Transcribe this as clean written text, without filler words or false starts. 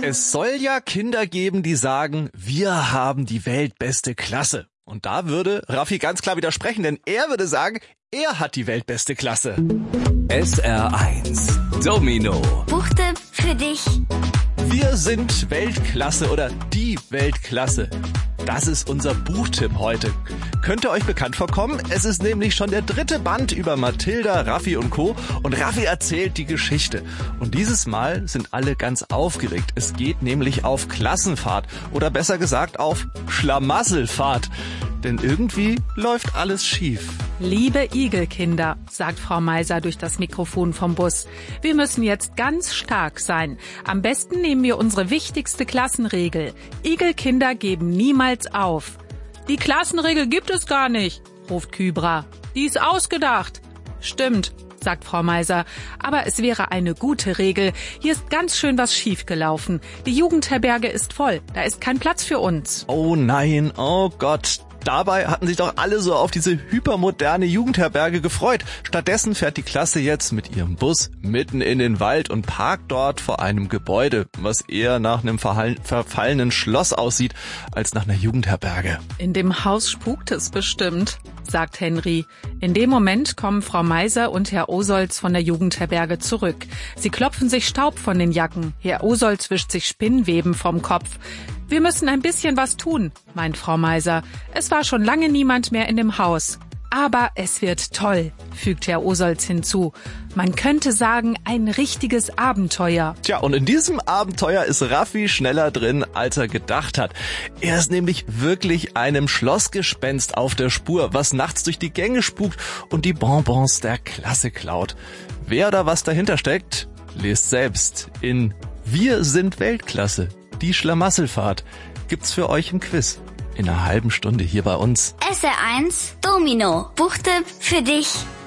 Es soll ja Kinder geben, die sagen, wir haben die weltbeste Klasse. Und da würde Raffi ganz klar widersprechen, denn er würde sagen, er hat die weltbeste Klasse. SR1 Domino. Buchtipp für dich. Wir sind Weltklasse oder die Weltklasse. Das ist unser Buchtipp heute. Könnte euch bekannt vorkommen, es ist nämlich schon der 3. Band über Mathilda, Raffi und Co. Und Raffi erzählt die Geschichte. Und dieses Mal sind alle ganz aufgeregt. Es geht nämlich auf Klassenfahrt oder besser gesagt auf Schlamasselfahrt. Denn irgendwie läuft alles schief. Liebe Igelkinder, sagt Frau Meiser durch das Mikrofon vom Bus, wir müssen jetzt ganz stark sein. Am besten nehmen wir unsere wichtigste Klassenregel. Igelkinder geben niemals auf. Die Klassenregel gibt es gar nicht, ruft Kybra. Die ist ausgedacht. Stimmt, sagt Frau Meiser, aber es wäre eine gute Regel. Hier ist ganz schön was schiefgelaufen. Die Jugendherberge ist voll, da ist kein Platz für uns. Oh nein, oh Gott. Dabei hatten sich doch alle so auf diese hypermoderne Jugendherberge gefreut. Stattdessen fährt die Klasse jetzt mit ihrem Bus mitten in den Wald und parkt dort vor einem Gebäude, was eher nach einem verfallenen Schloss aussieht, als nach einer Jugendherberge. In dem Haus spukt es bestimmt, sagt Henry. In dem Moment kommen Frau Meiser und Herr Osolz von der Jugendherberge zurück. Sie klopfen sich Staub von den Jacken. Herr Osolz wischt sich Spinnweben vom Kopf. Wir müssen ein bisschen was tun, meint Frau Meiser. Es war schon lange niemand mehr in dem Haus. Aber es wird toll, fügt Herr Osolz hinzu. Man könnte sagen, ein richtiges Abenteuer. Tja, und in diesem Abenteuer ist Raffi schneller drin, als er gedacht hat. Er ist nämlich wirklich einem Schlossgespenst auf der Spur, was nachts durch die Gänge spukt und die Bonbons der Klasse klaut. Wer oder was dahinter steckt, lest selbst in Wir sind Weltklasse. Die Schlamasselfahrt gibt's für euch im Quiz in einer halben Stunde hier bei uns. SR1 Domino. Buchtipp für dich.